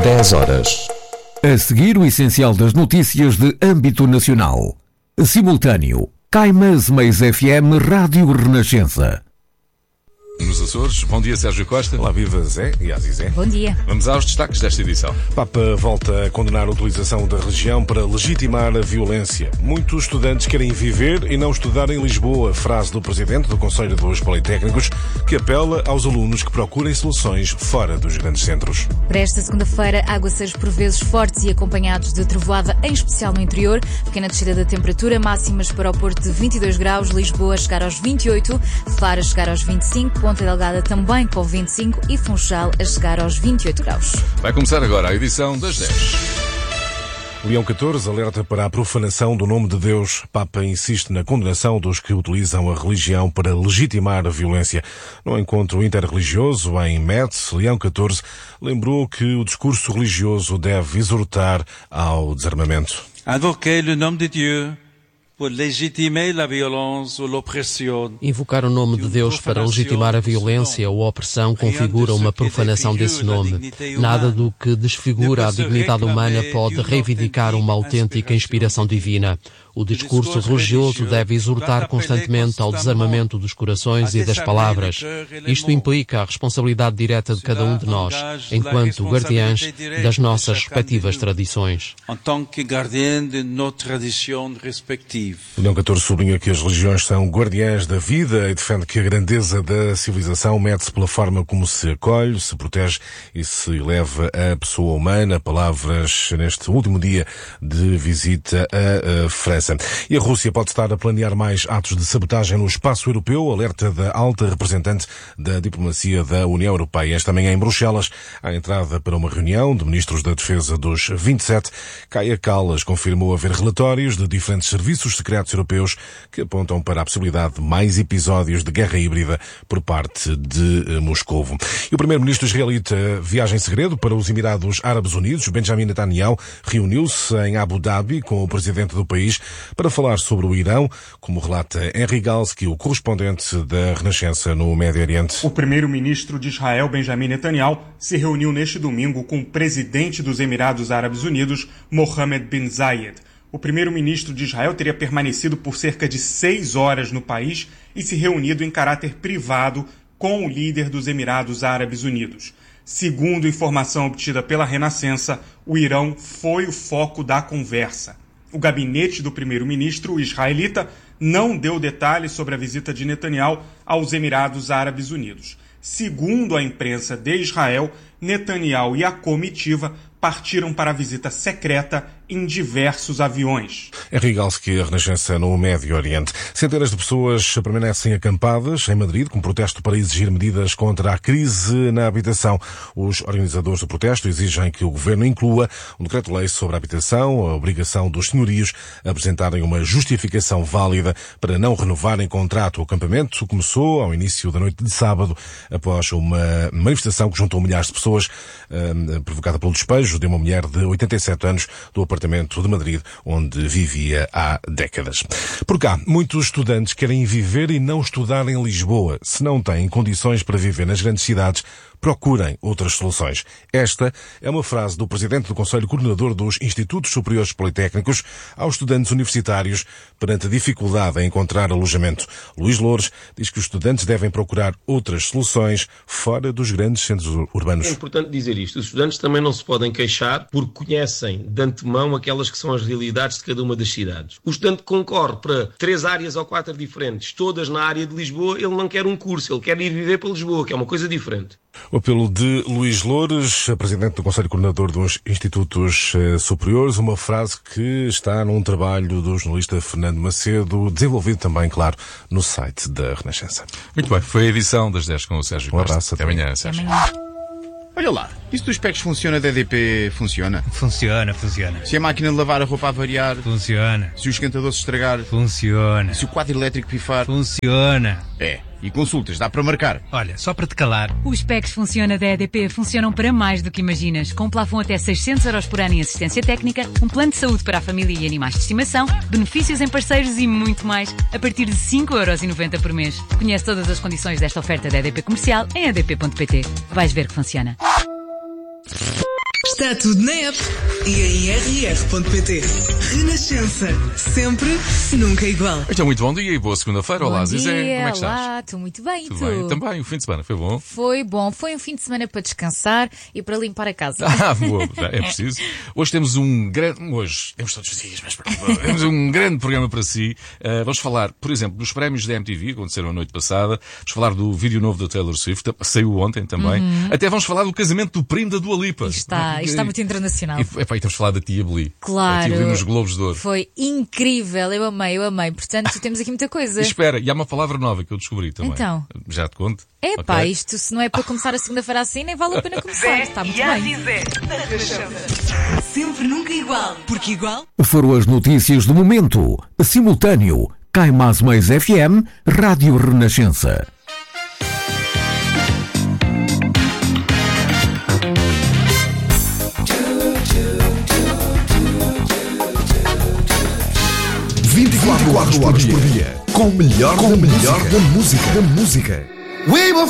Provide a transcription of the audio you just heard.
10 horas. A seguir, o essencial das notícias de âmbito nacional. Simultâneo, Caimãs Meias FM Rádio Renascença. Nos Açores. Bom dia, Sérgio Costa. Olá, viva Zé e Azizé. Bom dia. Vamos aos destaques desta edição. Papa volta a condenar a utilização da religião para legitimar a violência. Muitos estudantes querem viver e não estudar em Lisboa. Frase do Presidente do Conselho dos Politécnicos, que apela aos alunos que procurem soluções fora dos grandes centros. Para esta segunda-feira, aguaceiros por vezes fortes e acompanhados de trovoada, em especial no interior. Pequena descida da temperatura, máximas para o Porto de 22 graus, Lisboa chegar aos 28, Faro chegar aos 25, Ponta Delgada também com 25 e Funchal a chegar aos 28 graus. Vai começar agora a edição das 10. Leão XIV alerta para a profanação do nome de Deus. Papa insiste na condenação dos que utilizam a religião para legitimar a violência. No encontro interreligioso em Metz, Leão XIV lembrou que o discurso religioso deve exortar ao desarmamento. Invoquer le nom de Dieu pour légitimer la violence ou l'oppression. Invocar o nome de Deus para legitimar a violência ou a opressão configura uma profanação desse nome. Nada do que desfigura a dignidade humana pode reivindicar uma autêntica inspiração divina. O discurso religioso deve exortar constantemente ao desarmamento dos corações e das palavras. Isto implica a responsabilidade direta de cada um de nós, enquanto guardiães das nossas respectivas tradições. En tant que gardien de notre tradition respective. Leão XIV sublinha que as religiões são guardiãs da vida e defende que a grandeza da civilização mede-se pela forma como se acolhe, se protege e se eleva a pessoa humana. Palavras neste último dia de visita à França. E a Rússia pode estar a planear mais atos de sabotagem no espaço europeu, alerta da alta representante da diplomacia da União Europeia. Esta manhã em Bruxelas, à entrada para uma reunião de ministros da defesa dos 27, Kaja Kallas confirmou haver relatórios de diferentes serviços secretos europeus que apontam para a possibilidade de mais episódios de guerra híbrida por parte de Moscovo. E o primeiro-ministro israelita viaja em segredo para os Emirados Árabes Unidos. Benjamin Netanyahu reuniu-se em Abu Dhabi com o presidente do país para falar sobre o Irão, como relata Henry Galski, o correspondente da Renascença no Médio Oriente. O primeiro-ministro de Israel, Benjamin Netanyahu, se reuniu neste domingo com o presidente dos Emirados Árabes Unidos, Mohammed bin Zayed. O primeiro-ministro de Israel teria permanecido por cerca de 6 horas no país e se reunido em caráter privado com o líder dos Emirados Árabes Unidos. Segundo informação obtida pela Renascença, o Irão foi o foco da conversa. O gabinete do primeiro-ministro israelita não deu detalhes sobre a visita de Netanyahu aos Emirados Árabes Unidos. Segundo a imprensa de Israel, Netanyahu e a comitiva partiram para a visita secreta em diversos aviões. Henry Galski, a Renascença no Médio Oriente. Centenas de pessoas permanecem acampadas em Madrid com protesto para exigir medidas contra a crise na habitação. Os organizadores do protesto exigem que o governo inclua um decreto-lei sobre a habitação, a obrigação dos senhorios a apresentarem uma justificação válida para não renovarem contrato. O acampamento começou ao início da noite de sábado, após uma manifestação que juntou milhares de pessoas, provocada pelo despejo de uma mulher de 87 anos do apartamento de Madrid, onde vivia há décadas. Por cá, muitos estudantes querem viver e não estudar em Lisboa. Se não têm condições para viver nas grandes cidades, procurem outras soluções. Esta é uma frase do Presidente do Conselho Coordenador dos Institutos Superiores Politécnicos aos estudantes universitários perante a dificuldade em encontrar alojamento. Luís Loures diz que os estudantes devem procurar outras soluções fora dos grandes centros urbanos. É importante dizer isto. Os estudantes também não se podem queixar porque conhecem de antemão aquelas que são as realidades de cada uma das cidades. O estudante concorre para 3 áreas ou 4 diferentes, todas na área de Lisboa, ele não quer um curso, ele quer ir viver para Lisboa, que é uma coisa diferente. O apelo de Luís Loures, Presidente do Conselho Coordenador dos Institutos Superiores, uma frase que está num trabalho do jornalista Fernando Macedo, desenvolvido também, claro, no site da Renascença. Muito bem, foi a edição das 10 com o Sérgio Costa. Um abraço. Até amanhã, Sérgio. Olha lá, isso dos PECs funciona da EDP funciona? Funciona. Se a máquina de lavar a roupa avariar? Funciona. Se o esquentador se estragar? Funciona. Se o quadro elétrico pifar? Funciona. E consultas, dá para marcar? Olha, só para te calar. Os PECs funciona da EDP funcionam para mais do que imaginas. Com plafond até 600 € por ano em assistência técnica, um plano de saúde para a família e animais de estimação, benefícios em parceiros e muito mais, a partir de 5,90€ por mês. Conhece todas as condições desta oferta da EDP Comercial em edp.pt. Vais ver que funciona. Está tudo na app e em rr.pt. Renascença. Sempre, nunca igual. Então, muito bom dia e boa segunda-feira. Olá, Zizé. Como é que estás? Olá, estou muito bem. Tudo bem? Também, o fim de semana foi bom? Foi bom. Foi um fim de semana para descansar e para limpar a casa. Boa. É preciso. Hoje temos um grande... Hoje, temos todos os dias, mas temos um grande programa para si. Vamos falar, por exemplo, dos prémios da MTV, que aconteceram a noite passada. Vamos falar do vídeo novo da Taylor Swift. Saiu ontem também. Até vamos falar do casamento do primo da Dua Lipa. Isto está muito internacional. E temos de falar da Tia Beli. Claro. A Tia Beli nos Globos de Ouro. Foi incrível. Eu amei. Portanto, temos aqui muita coisa. E espera, e há uma palavra nova que eu descobri também. Então. Já te conto? Epá, Okay. Isto se não é para começar a segunda-feira assim, nem vale a pena começar. Está muito bem. Sempre, nunca igual. Porque igual... Foram as notícias do momento. Simultâneo. Cai Mais Mais FM, Rádio Renascença. Quatro horas por dia, com o melhor da música.